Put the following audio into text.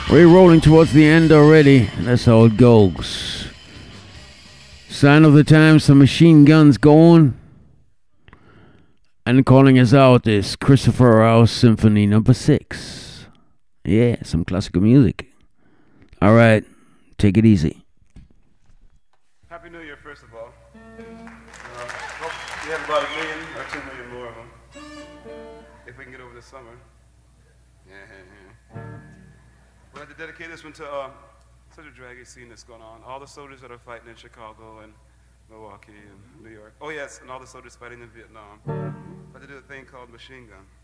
We're rolling towards the end already. That's how it goes. Sign of the times, some machine guns going. And calling us out is Christopher Rouse Symphony Number 6. Yeah, some classical music. All right, take it easy. Happy New Year, first of all. Hope we have about 1 million or 2 million more of them. If we can get over this summer. Yeah. We'd like to dedicate this one to such a draggy scene that's going on. All the soldiers that are fighting in Chicago and Milwaukee and New York. Oh yes, and all the soldiers fighting in Vietnam. I'd like to do a thing called Machine Gun.